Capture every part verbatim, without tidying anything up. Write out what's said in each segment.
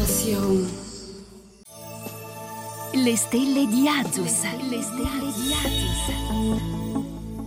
Station. Le stelle di Azus. Le stelle di Azus.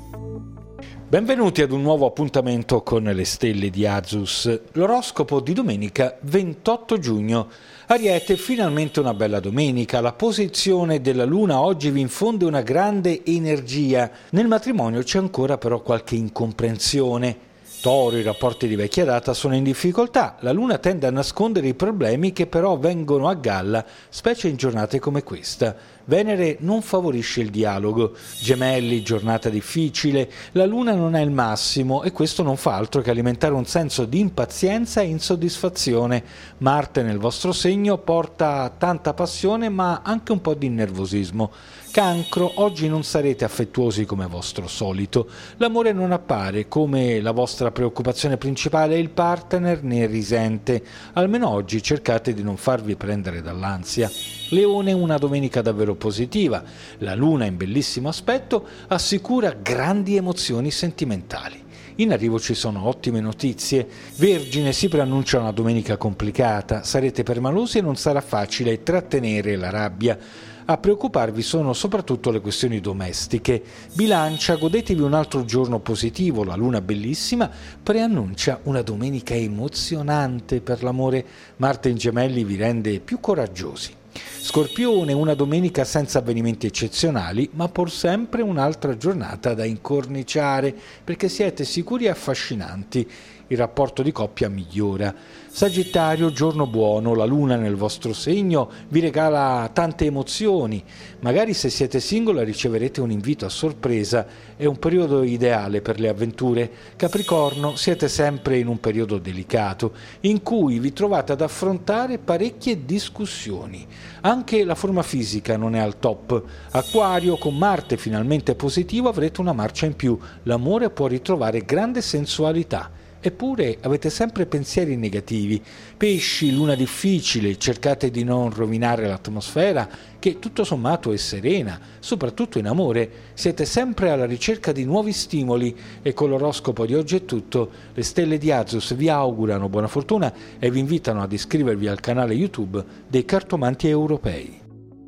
Benvenuti ad un nuovo appuntamento con le stelle di Azus. L'oroscopo di domenica ventotto giugno. Ariete, finalmente una bella domenica. La posizione della Luna oggi vi infonde una grande energia. Nel matrimonio c'è ancora però qualche incomprensione. Toro, i rapporti di vecchia data sono in difficoltà. La Luna tende a nascondere i problemi che però vengono a galla, specie in giornate come questa. Venere non favorisce il dialogo. Gemelli, giornata difficile. La Luna non è il massimo e questo non fa altro che alimentare un senso di impazienza e insoddisfazione. Marte nel vostro segno porta tanta passione ma anche un po' di nervosismo. Cancro, oggi non sarete affettuosi come vostro solito. L'amore non appare come la vostra preoccupazione principale e il partner ne risente. Almeno oggi cercate di non farvi prendere dall'ansia. Leone, una domenica davvero positiva. La Luna in bellissimo aspetto assicura grandi emozioni sentimentali. In arrivo ci sono ottime notizie. Vergine, si preannuncia una domenica complicata. Sarete permalosi e non sarà facile trattenere la rabbia. A preoccuparvi sono soprattutto le questioni domestiche. Bilancia, godetevi un altro giorno positivo. La Luna bellissima preannuncia una domenica emozionante per l'amore. Marte in Gemelli vi rende più coraggiosi. Scorpione, una domenica senza avvenimenti eccezionali, ma pur sempre un'altra giornata da incorniciare, perché siete sicuri e affascinanti. Il rapporto di coppia migliora. Sagittario, giorno buono, la Luna nel vostro segno vi regala tante emozioni. Magari se siete single riceverete un invito a sorpresa, è un periodo ideale per le avventure. Capricorno, siete sempre in un periodo delicato, in cui vi trovate ad affrontare parecchie discussioni. Anche la forma fisica non è al top. Acquario, con Marte finalmente positivo avrete una marcia in più. L'amore può ritrovare grande sensualità. Eppure avete sempre pensieri negativi. Pesci, luna difficile, cercate di non rovinare l'atmosfera che tutto sommato è serena, soprattutto in amore. Siete sempre alla ricerca di nuovi stimoli e con l'oroscopo di oggi è tutto. Le stelle di Azus vi augurano buona fortuna e vi invitano ad iscrivervi al canale YouTube dei Cartomanti Europei.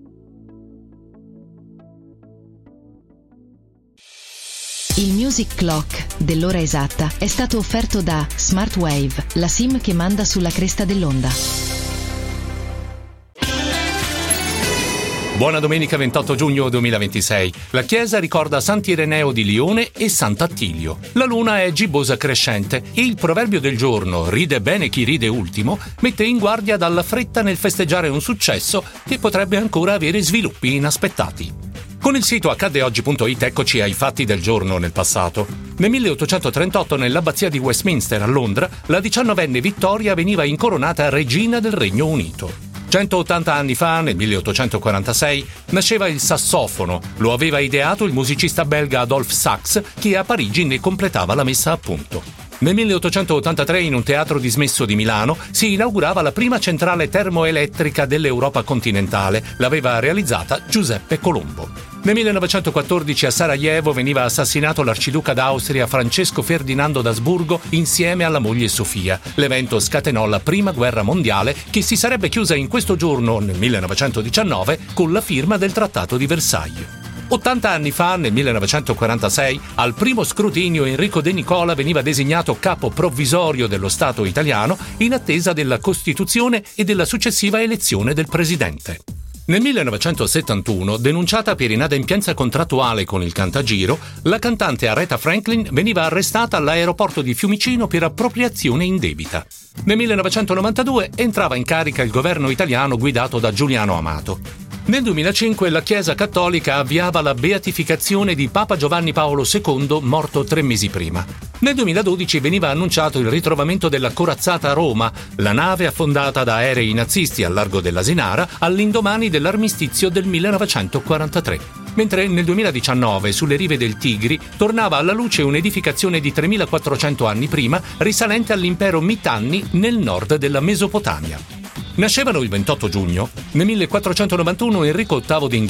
Il Music Clock dell'ora esatta è stato offerto da Smartwave, la SIM che manda sulla cresta dell'onda. Buona domenica ventotto giugno duemilaventisei. La chiesa ricorda Sant'Ireneo di Lione e Sant'Attilio. La luna è gibbosa crescente e il proverbio del giorno, ride bene chi ride ultimo, mette in guardia dalla fretta nel festeggiare un successo che potrebbe ancora avere sviluppi inaspettati. Con il sito accadde oggi punto it eccoci ai fatti del giorno nel passato. Nel milleottocentotrentotto nell'abbazia di Westminster a Londra, la diciannovenne Vittoria veniva incoronata regina del Regno Unito. centottanta anni fa, nel milleottocentoquarantasei, nasceva il sassofono. Lo aveva ideato il musicista belga Adolphe Sax, che a Parigi ne completava la messa a punto. Nel milleottocentottantatré, in un teatro dismesso di Milano, si inaugurava la prima centrale termoelettrica dell'Europa continentale. L'aveva realizzata Giuseppe Colombo. Nel millenovecentoquattordici a Sarajevo veniva assassinato l'arciduca d'Austria Francesco Ferdinando d'Asburgo insieme alla moglie Sofia. L'evento scatenò la prima guerra mondiale che si sarebbe chiusa in questo giorno, nel millenovecentodiciannove, con la firma del Trattato di Versailles. ottanta anni fa, nel millenovecentoquarantasei, al primo scrutinio Enrico De Nicola veniva designato capo provvisorio dello Stato italiano in attesa della Costituzione e della successiva elezione del presidente. Nel millenovecentosettantuno, denunciata per inadempienza contrattuale con il Cantagiro, la cantante Aretha Franklin veniva arrestata all'aeroporto di Fiumicino per appropriazione indebita. Nel millenovecentonovantadue entrava in carica il governo italiano guidato da Giuliano Amato. Nel duemilacinque la Chiesa Cattolica avviava la beatificazione di Papa Giovanni Paolo secondo, morto tre mesi prima. Nel duemiladodici veniva annunciato il ritrovamento della corazzata Roma, la nave affondata da aerei nazisti al largo dell'Asinara all'indomani dell'armistizio del millenovecentoquarantatré. Mentre nel duemiladiciannove, sulle rive del Tigri, tornava alla luce un'edificazione di tremilaquattrocento anni prima, risalente all'impero Mitanni nel nord della Mesopotamia. Nascevano il ventotto giugno. Nel millequattrocentonovantuno Enrico ottavo d'Inghilterra